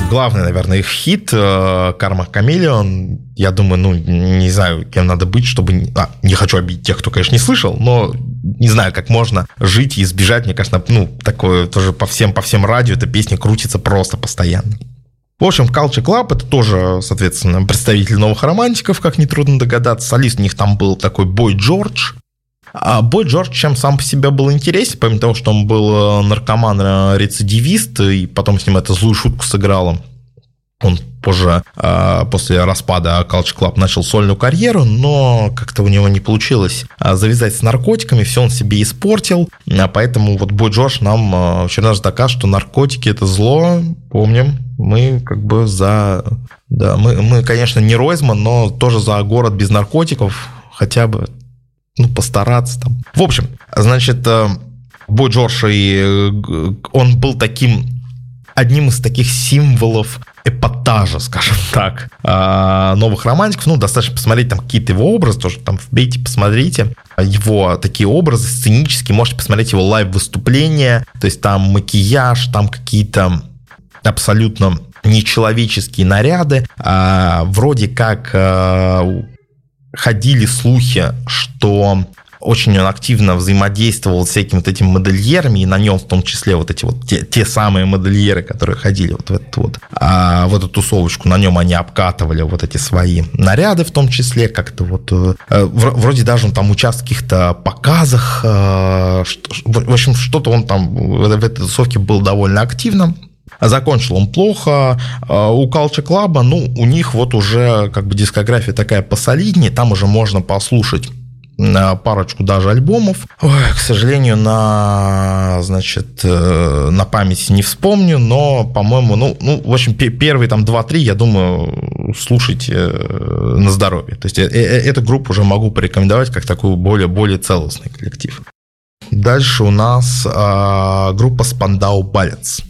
Главный, наверное, их хит «Karma Chameleon». Я думаю, не знаю, кем надо быть, чтобы... не хочу обидеть тех, кто, конечно, не слышал, но не знаю, как можно жить и избежать. Мне кажется, такое тоже по всем радио эта песня крутится просто постоянно. В общем, Culture Club — это тоже, соответственно, представители новых романтиков, как нетрудно догадаться. Солист у них там был такой Бой Джордж. А Бой Джордж чем сам по себе был интересен, помимо того, что он был наркоман-рецидивист, и потом с ним это злую шутку сыграло. Он позже, после распада Culture Club, начал сольную карьеру, но как-то у него не получилось завязать с наркотиками, все он себе испортил, поэтому вот Бой Джордж нам в очередной раз доказывает, что наркотики – это зло, помним, мы как бы за... Да, мы, конечно, не Ройзман, но тоже за город без наркотиков, хотя бы постараться там. В общем, значит, Бой Джордж, он был одним из таких символов эпатажа, скажем так, новых романтиков. Достаточно посмотреть там какие-то его образы, тоже там вбейте, посмотрите его такие образы сценические, можете посмотреть его лайв-выступления, то есть там макияж, там какие-то абсолютно нечеловеческие наряды, вроде как ходили слухи, что очень он активно взаимодействовал с всякими вот этими модельерами, и на нем в том числе вот эти вот те самые модельеры, которые ходили в эту тусовочку, на нем они обкатывали вот эти свои наряды в том числе, как-то вроде даже он там участвовал в каких-то показах, в общем, что-то он там в этой тусовке был довольно активным. Закончил он плохо. У Culture Club, у них вот уже как бы дискография такая посолиднее, там уже можно послушать парочку даже альбомов. К сожалению, на память не вспомню, но, по-моему, в общем, первые там 2-3, я думаю, слушайте на здоровье. То есть эту группу уже могу порекомендовать как такой более целостный коллектив. Дальше у нас группа Spandau Ballet.